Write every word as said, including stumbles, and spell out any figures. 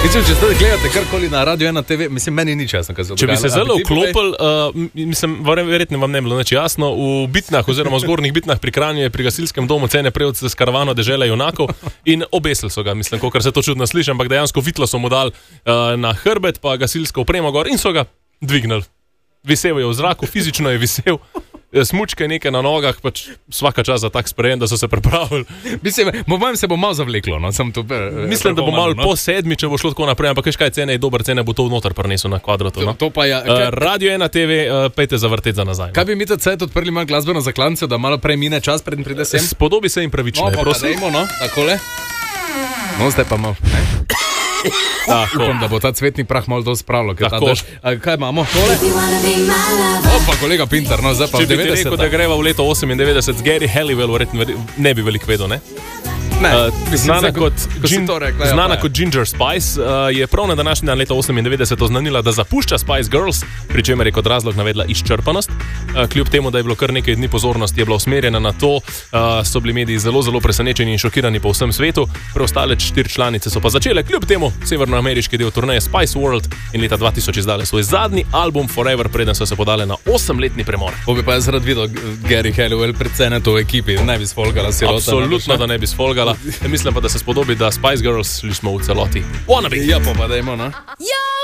Mislim, če ste gledate karkoli na Radio ena te ve, mislim, meni ni časno, kaj se Če bi se zelo vklopili, uh, mislim, verjetno vam ne bilo nič jasno, v bitnah oziroma v zgornjih bitnah pri Kranju je pri gasilskem domu cene prevod s karavano dežele junakov in obesili so ga, mislim, kolikor se to čudno sliši, ampak dejansko vitlo so mu dali uh, na hrbet, pa gasilsko opremo gor in so ga dvignili. Visel je v zraku, fizično je visel. Smučke nekaj na nogah, pač vsaka čas za tak sprejem, da so se pripravili. Mislim, bom se bo malo zavleklo, no, sem tu. Mislim, da bo malo no? po sedmi, če bo šlo tako naprej, ampak kaj cene je dober, cene bo to noter prinesel na kvadratu. No? To, to pa je. Uh, Radio ena te ve, uh, pejte zavrteti za nazaj. No? Kaj bi mi ta cajt odprli malo glasbeno zaklanco, da malo prej mine čas, preden pride sem? Spodobi se jim pravično, no, prosim. Dajmo, no, takole. No, zdaj pa malo. Upam, da bo ta cvetni prah malo to spravilo. Kaj imamo? Tole? Opa, kolega Pintar, no zdaj pa v devetdesetih. Če bi rekel, da greva v leto osemindevetdeset z Gary Halliwell, verjetno ne bi veliko vedel, ne? Ne, uh, znana ko, kot, ko gin, rekla, znana ja, kot Ginger Spice uh, je prav na današnji dan leta osemindevetdeset oznanila, da zapušča Spice Girls, pri čemer je kot razlog navedla izčrpanost. Uh, kljub temu, da je bilo kar nekaj dni pozornosti, je bila usmerjena na to, uh, so bili mediji zelo, zelo presenečeni in šokirani po vsem svetu. Preostale štiri članice so pa začele, kljub temu, severnoameriški del turneje Spice World in leta dva tisoč izdale svoj zadnji album Forever, preden so se podale na osemletni premor. Bo bi pa jaz rad videl Gary Halliwell predvsem to v ekipi, ne bi sfolgala sirota. Absolutno, da ne bi sfolgala. Mislim pa, da se spodobi, da Spice Girls šli smo v celoti. Wannabe! Ja, pa pa dajmo, no?